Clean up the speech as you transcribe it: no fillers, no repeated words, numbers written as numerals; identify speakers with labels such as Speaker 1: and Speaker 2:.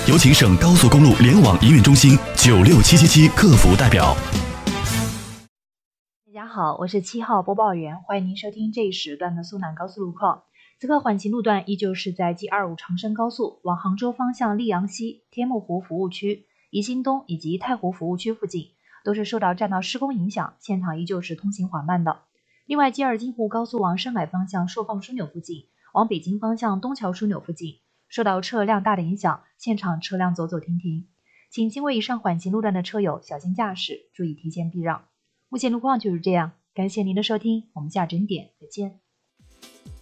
Speaker 1: 有请省高速公路联网营运中心96777客服代表。
Speaker 2: 大家好，我是7号播报员，欢迎您收听这一时段的苏南高速路况。此刻缓行路段依旧是在 G25 长深高速往杭州方向溧阳西、天目湖服务区、宜兴东以及太湖服务区附近，都是受到占道施工影响，现场依旧是通行缓慢的。另外 G2 京沪高速往上海方向朔放枢纽附近，往北京方向东桥枢纽附近，受到车辆大的影响，现场车辆走走停停，请经过以上缓行路段的车友小心驾驶，注意提前避让。目前路况就是这样，感谢您的收听，我们下整点再见。